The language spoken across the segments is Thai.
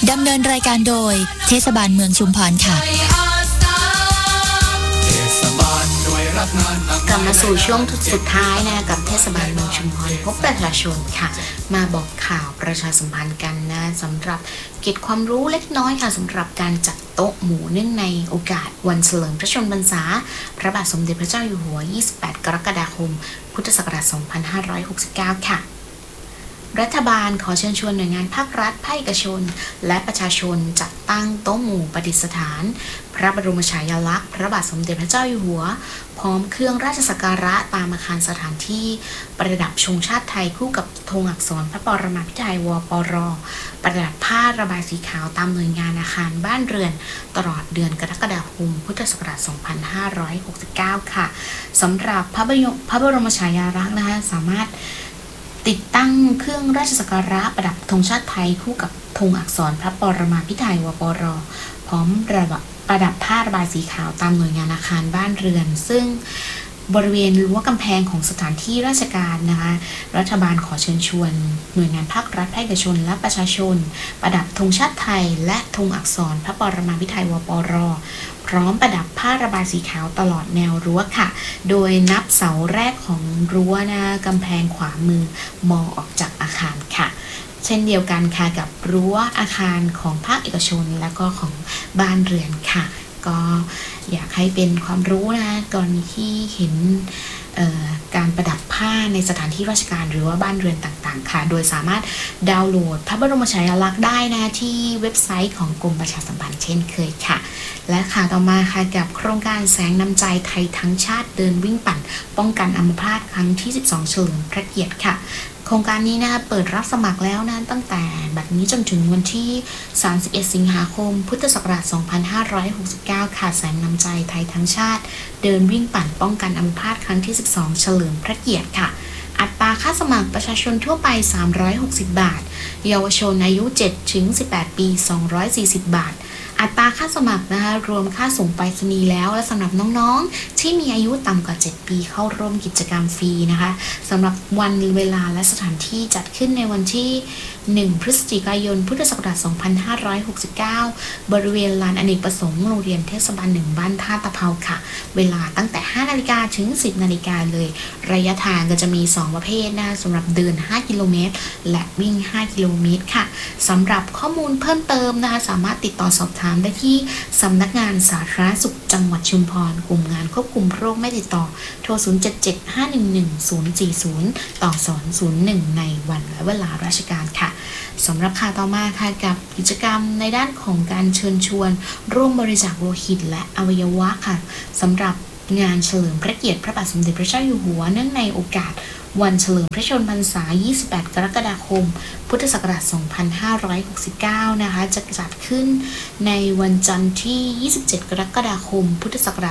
ดำเนินรายการโดยเทศบาลเมืองชุมพรค่ะกลับมาสู่ช่วงสุดท้ายนะกับเทศบาลเมืองชุมพรพบประชาชนค่ะมาบอกข่าวประชาสัมพันธ์กันนะสำหรับเก็บความรู้เล็กน้อยค่ะสำหรับการจัดโต๊ะหมู่เนื่องในโอกาสวันเฉลิมพระชนมพรรษาพระบาทสมเด็จพระเจ้าอยู่หัว28 กรกฎาคมพุทธศักราช2569ค่ะรัฐบาลขอเชิญชวนหน่วยงานภาครัฐภาคเอกชนและประชาชนจัดตั้งโต๊ะหมู่ประดิษฐานพระบรมฉายาลักษณ์พระบาทสมเด็จพระเจ้าอยู่หัวพร้อมเครื่องราชสักการะตามอาคารสถานที่ประดับธงชาติไทยคู่กับธงอักษรพระปรมาภิไธยวปร.ประดับผ้าระบายสีขาวตามหน่วยงานอาคารบ้านเรือนตลอดเดือนกรกฎาคมพุทธศักราช2569ค่ะสำหรับพระบรมฉายาลักษณ์นะคะสามารถติดตั้งเครื่องราชสักการะประดับธงชาติไทยคู่กับธงอักษรพระปรมาภิไธยวปร.พร้อมประดับผ้าระบายสีขาวตามหน่วยงานอาคารบ้านเรือนซึ่งบริเวณรั้วกำแพงของสถานที่ราชการนะคะรัฐบาลขอเชิญชวนหน่วยงานภาครัฐภาคเอกชนและประชาชนประดับธงชาติไทยและธงอักษรพระปรมาภิไธยวปร.พร้อมประดับผ้าระบายสีขาวตลอดแนวรั้วค่ะโดยนับเสาแรกของรั้วนะกำแพงขวามือมองออกจากอาคารค่ะเช่นเดียวกันค่ะกับรั้วอาคารของภาคเอกชนและก็ของบ้านเรือนค่ะก็อยากให้เป็นความรู้นะกรณีที่เห็นการประดับผ้าในสถานที่ราชการหรือว่าบ้านเรือนต่างๆค่ะโดยสามารถดาวน์โหลดพระบรมฉายาลักษณ์ได้นะที่เว็บไซต์ของกรมประชาสัมพันธ์เช่นเคยค่ะและข่าวต่อมาค่ะกับโครงการแสงน้ำใจไทยทั้งชาติเดินวิ่งปั่นป้องกันอัมพาตครั้งที่12เฉลิมพระเกียรติค่ะโครงการนี้นะคะเปิดรับสมัครแล้วนะตั้งแต่บัดนี้จนถึงวันที่31สิงหาคมพุทธศักราช2569ค่ะแสงน้ำใจไทยทั้งชาติเดินวิ่งปั่นป้องกันอัมพาตครั้งที่12เฉลิมพระเกียรติค่ะอัตราค่าสมัครประชาชนทั่วไป360บาทเยาวชนอายุ7-18 ปี240บาทอัตราค่าสมัครนะคะรวมค่าส่งไปรษณีย์แล้วและสำหรับน้องๆที่มีอายุต่ำกว่า7ปีเข้าร่วมกิจกรรมฟรีนะคะสำหรับวันเวลาและสถานที่จัดขึ้นในวันที่1พฤศจิกายนพุทธศักราช2569บริเวณลานอเนกประสงค์โรงเรียนเทศบาล1บ้านท่าตะเภาค่ะเวลาตั้งแต่ 5 นาฬิกาถึง 10 นาฬิกาเลยระยะทางก็จะมี2ประเภทนะสำหรับเดิน5กิโลเมตรและวิ่ง5กิโลเมตรค่ะสำหรับข้อมูลเพิ่มเติมนะคะสามารถติดต่อสอบถามได้ที่สำนักงานสาธารณสุขจังหวัดชุมพรกลุ่มงานควบคุมโรคไม่ติดต่อโทร077-511-040ต่อ201ในวันและเวลาราชการค่ะสำหรับข่าวต่อมาค่ะกับกิจกรรมในด้านของการเชิญชวนร่วมบริจาคโลหิตและอวัยวะค่ะสำหรับงานเฉลิมพระเกียรติพระบาทสมเด็จพระเจ้าอยู่หัวเนื่องในโอกาสวันเฉลิมพระชนมพรรษา28 กรกฎาคมพุทธศักราช2569นะคะจะจัดขึ้นในวันจันทร์ที่27 กรกฎาคมพุทธศักราช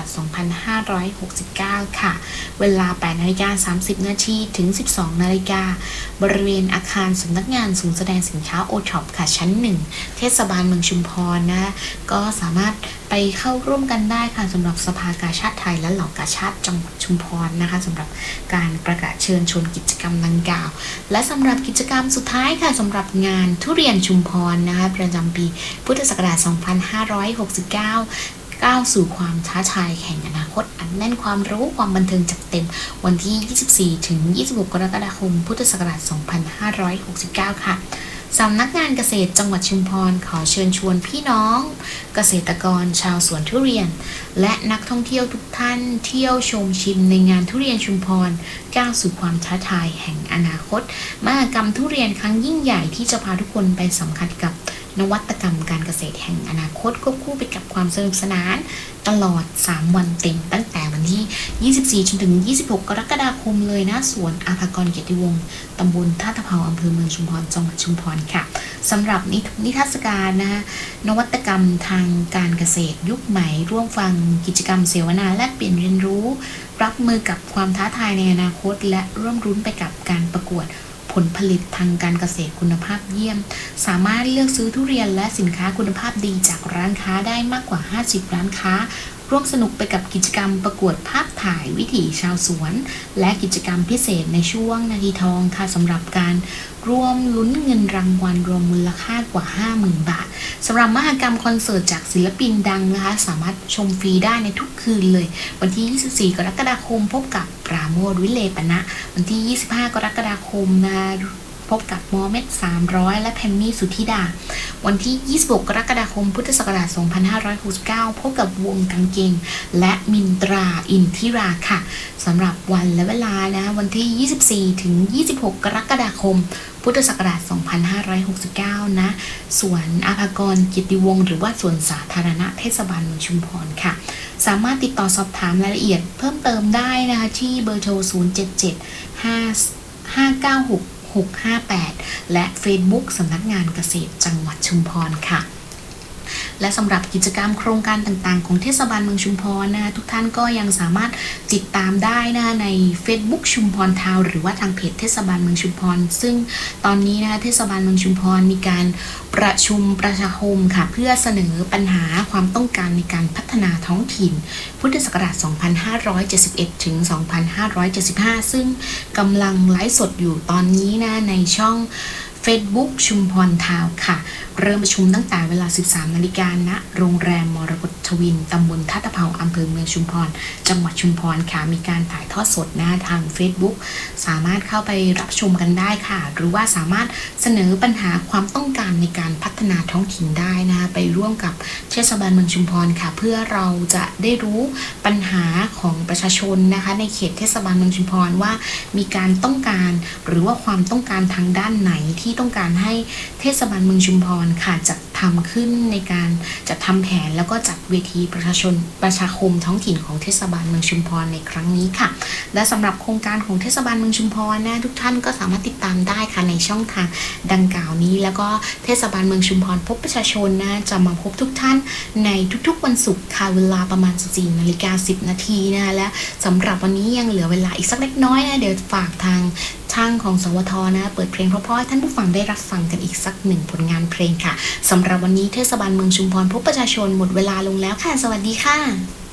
2569ค่ะเวลา 8:30 น.ถึง 12:00 น.บริเวณอาคารสำนักงานศูนย์แสดงสินค้าโอท็อปค่ะชั้น1เทศบาลเมืองชุมพรนะก็สามารถไปเข้าร่วมกันได้ค่ะสำหรับสภากาชาดไทยและเหล่ากาชาดจังหวัดชุมพรนะคะสำหรับการประกาศเชิญชวนกิจกรรมดังกล่าวและสำหรับกิจกรรมสุดท้ายค่ะสำหรับงานทุเรียนชุมพรนะคะประจำปีพุทธศักราช2569ก้าวสู่ความท้าทายแห่งอนาคตอันแน่นความรู้ความบันเทิงจัดเต็มวันที่24 ถึง 26 กรกฎาคมพุทธศักราช2569ค่ะสำนักงานเกษตรจังหวัดชุมพรขอเชิญชวนพี่น้องเกษตรกรชาวสวนทุเรียนและนักท่องเที่ยวทุกท่านเที่ยวชมชิมในงานทุเรียนชุมพรก้าวสู่ความท้าทายแห่งอนาคตมหกรรมทุเรียนครั้งยิ่งใหญ่ที่จะพาทุกคนไปสัมผัสกับนวัตกรรมการเกษตรแห่งอนาคตควบคู่ไปกับความสนุกสนานตลอด3วันเต็มตั้งแต่วันที่24 จนถึง 26 กรกฎาคมเลยนะสวนอาภากรเกียรติวงศ์ตำบลท่าตะเภาอำเภอเมืองชุมพรจังหวัดชุมพรค่ะสำหรับนิทรรศการนะนวัตกรรมทางการเกษตรยุคใหม่ร่วมฟังกิจกรรมเสวนาแลกเปลี่ยนเรียนรู้รับมือกับความท้าทายในอนาคตและร่วมรุ้นไปกับการประกวดผลผลิตทางการเกษตรคุณภาพเยี่ยมสามารถเลือกซื้อทุเรียนและสินค้าคุณภาพดีจากร้านค้าได้มากกว่า50ร้านค้าร่วมสนุกไปกับกิจกรรมประกวดภาพถ่ายวิถีชาวสวนและกิจกรรมพิเศษในช่วงนาทีทองค่ะสำหรับการร่วมลุ้นเงินรางวัลรวมมูลค่ากว่า 50,000 บาทสำหรับมหกรรมคอนเสิร์ตจากศิลปินดังนะคะสามารถชมฟรีได้ในทุกคืนเลยวันที่ 24 กรกฎาคมพบกับปราโมช วิเลปนะวันที่ 25 กรกฎาคมนะคะพบกับโมเมด300และแพมมี่สุธิดาวันที่ 26 กรกฎาคมพุทธศักราช 2569 พบกับวงกางเกงและมินตราอินทิราค่ะสำหรับวันและเวลานะวันที่ 24 ถึง 26 กรกฎาคมพุทธศักราช 2569 นะสวนอาภากรกิติวงศ์หรือว่าสวนสาธารณะเทศบาลเมืองชุมพรค่ะสามารถติดต่อสอบถามรายละเอียดเพิ่มเติมได้นะคะที่เบอร์โทร 077-596-658 และ Facebook สำนักงานเกษตรจังหวัดชุมพรค่ะและสำหรับกิจกรรมโครงการต่างๆของเทศบาลเมืองชุมพรนะทุกท่านก็ยังสามารถติดตามได้นะใน Facebook ชุมพรทาวน์หรือว่าทางเพจเทศบาลเมืองชุมพรซึ่งตอนนี้นะคะเทศบาลเมืองชุมพรมีการประชุมประชาคมค่ะเพื่อเสนอปัญหาความต้องการในการพัฒนาท้องถิ่นพุทธศักราช 2571 ถึง 2575 ซึ่งกำลังไลฟ์สดอยู่ตอนนี้นะในช่อง Facebook ชุมพรทาวน์ค่ะเริ่มประชุมตั้งแต่เวลา 13 นาฬิกาณโรงแรมมรกตทวินตำบลท่าตะเภาอำเภอเมืองชุมพรจังหวัดชุมพรค่ะมีการถ่ายทอดสดทาง Facebook สามารถเข้าไปรับชมกันได้ค่ะหรือว่าสามารถเสนอปัญหาความต้องการในการพัฒนาท้องถิ่นได้นะไปร่วมกับเทศบาลเมืองชุมพรค่ะเพื่อเราจะได้รู้ปัญหาของประชาชนนะคะในเขตเทศบาลเมืองชุมพรว่ามีการต้องการหรือว่าความต้องการทางด้านไหนที่ต้องการให้เทศบาลเมืองชุมพรค่ะจัดทำขึ้นในการจัดทำแผนแล้วก็จัดเวทีประชาคมท้องถิ่นของเทศบาลเมืองชุมพรในครั้งนี้ค่ะและสำหรับโครงการของเทศบาลเมืองชุมพรนะทุกท่านก็สามารถติดตามได้ค่ะในช่องทางดังกล่าวนี้แล้วก็เทศบาลเมืองชุมพรพบประชาชนนะจะมาพบทุกท่านในทุกๆวันศุกร์ค่ะเวลาประมาณ 14:10 นาทีนะและสำหรับวันนี้ยังเหลือเวลาอีกสักเล็กน้อยนะเดี๋ยวฝากทางช่างของสวทนะเปิดเพลงเพราะๆให้ท่านผู้ฟังได้รับฟังกันอีกสักหนึ่งผลงานเพลงค่ะสำหรับวันนี้เทศบาลเมืองชุมพรพบประชาชนหมดเวลาลงแล้วค่ะสวัสดีค่ะ